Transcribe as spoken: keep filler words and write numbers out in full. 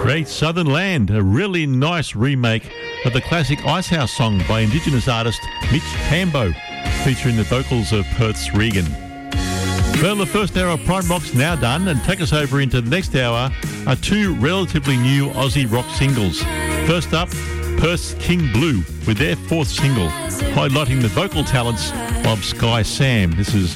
Great Southern Land, a really nice remake of the classic Icehouse song by Indigenous artist Mitch Tambo, featuring the vocals of Perth's Regan. Well, the first hour of Prime Rock's now done, and take us over into the next hour are two relatively new Aussie rock singles. First up, Perth's King Blue with their fourth single, highlighting the vocal talents of Sky Sam. This is